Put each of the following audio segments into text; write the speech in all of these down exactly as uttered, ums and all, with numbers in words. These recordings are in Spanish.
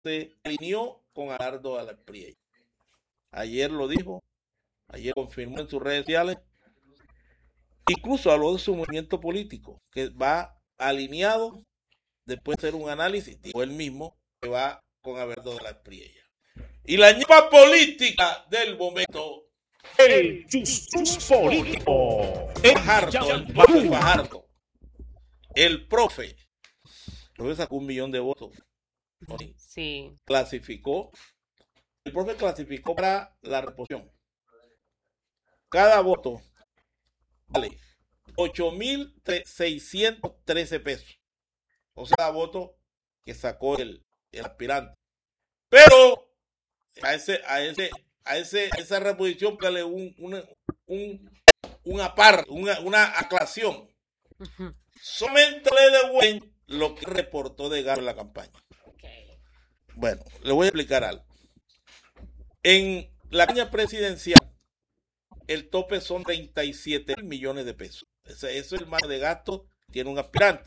se alineó con Abelardo de la Espriella. Ayer lo dijo, ayer confirmó en sus redes sociales, incluso habló de su movimiento político, que va alineado, después de hacer un análisis, dijo él mismo, que va con Abelardo de la Espriella. Y la ñapa política del momento, el chustus político, el Fajardo, el profe Fajardo, el profe, lo sacó un millón de votos. Sí. Clasificó, el profe clasificó para la reposición. Cada voto vale ocho mil seiscientos trece pesos. O sea, cada voto que sacó el, el aspirante. Pero a ese, a ese, a ese, a esa reposición dale un, una, un, una par, una, una aclaración. Uh-huh. Solamente le devuelven lo que reportó de Garo en la campaña. Okay. Bueno, le voy a explicar algo. En la campaña presidencial, el tope son treinta y siete mil millones de pesos. Ese, eso es el margen de gasto que tiene un aspirante.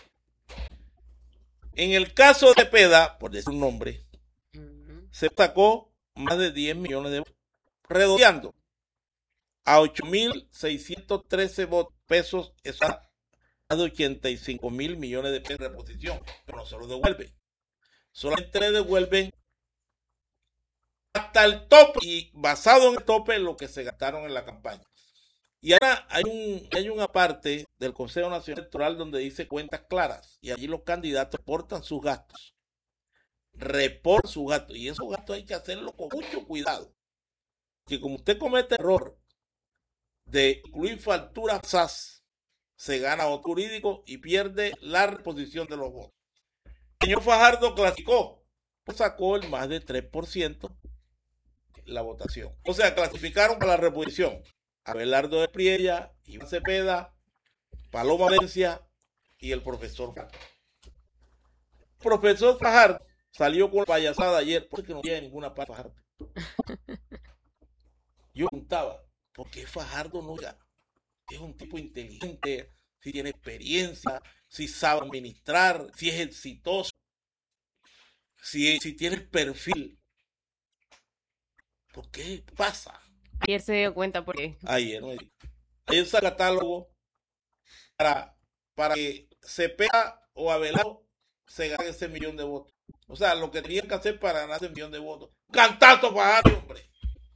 En el caso de Cepeda, por decir un nombre, uh-huh, se sacó más de diez millones de votos, redondeando a ocho mil seiscientos trece pesos, eso es más de ochenta y cinco mil millones de pesos de reposición, pero no se lo devuelven. Solamente le devuelven hasta el tope y basado en el tope lo que se gastaron en la campaña. Y ahora hay, un, hay una parte del Consejo Nacional Electoral donde dice cuentas claras y allí los candidatos reportan sus gastos. Reportan sus gastos y esos gastos hay que hacerlo con mucho cuidado. Que como usted comete error de incluir facturas S A S, se gana otro jurídico y pierde la reposición de los votos. El señor Fajardo clasificó, sacó el más de tres por ciento la votación. O sea, clasificaron para la reposición Abelardo de Espriella, Iván Cepeda, Paloma Valencia y el profesor Fajardo. El profesor Fajardo salió con la payasada ayer porque no tiene ninguna parte Fajardo. Yo preguntaba, ¿por qué Fajardo no gana? Es un tipo inteligente, si tiene experiencia, si sabe administrar, si es exitoso, si, si tiene el perfil. ¿Por qué pasa? Ayer se dio cuenta por qué. Ayer me dijo. Ayer ese catálogo para, para que Cepeda o Abelardo se gane ese millón de votos. O sea, lo que tenían que hacer para ganar ese millón de votos. ¡Cantazo Fajardo, hombre!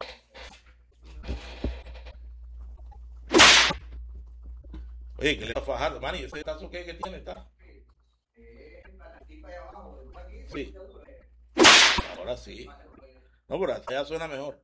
Oye, ¿qué le va a Fajardo, man? ¿Y ese caso qué que tiene? Está. Sí. Ahora sí. No, pero allá suena mejor.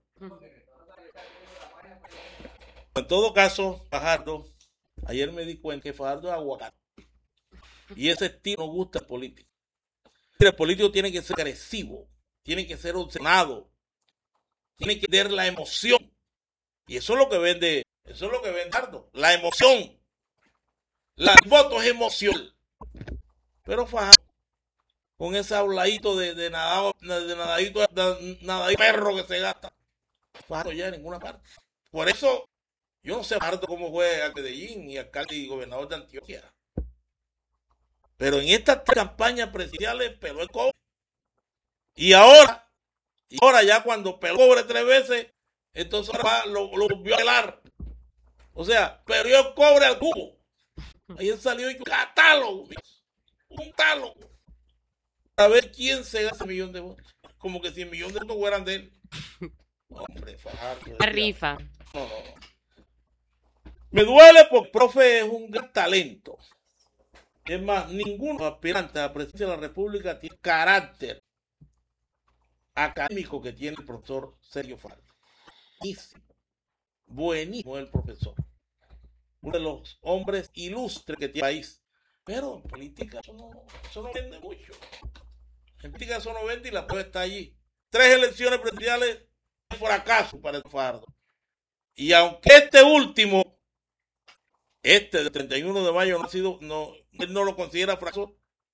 En todo caso, Fajardo, ayer me di cuenta que Fajardo es aguacate. Y ese estilo no gusta al político. El político tiene que ser agresivo, tiene que ser ordenado, tiene que tener la emoción. Y eso es lo que vende, eso es lo que vende Fajardo, la emoción. La voto es emoción. Pero Fajardo, con ese habladito de, de, nadado, de nadadito, de nadadito perro que se gasta, Fajardo ya en ninguna parte. Por eso, yo no sé Fajardo cómo fue a Medellín y alcalde y gobernador de Antioquia. Pero en estas campañas presidenciales peló el cobre. Y ahora, y ahora ya cuando peló el cobre tres veces, entonces ahora lo, lo volvió a pelar. O sea, perdió el cobre al cubo. Ahí salió un catálogo, un catálogo, para ver quién se gana ese millón de votos. Como que si el millón de votos fueran de él. Hombre, Fajardo. La rifa. No, no, no. Me duele porque el profe es un gran talento. Es más, ningún aspirante a la presidencia de la República tiene carácter académico que tiene el profesor Sergio Fajardo. Buenísimo. Buenísimo el profesor. Uno de los hombres ilustres que tiene el país. Pero en política eso no, eso no vende mucho. En política eso no vende y la prueba está allí. Tres elecciones presidenciales de fracaso para el Fajardo. Y aunque este último, este del treinta y uno de mayo no ha sido, no, él no lo considera fracaso,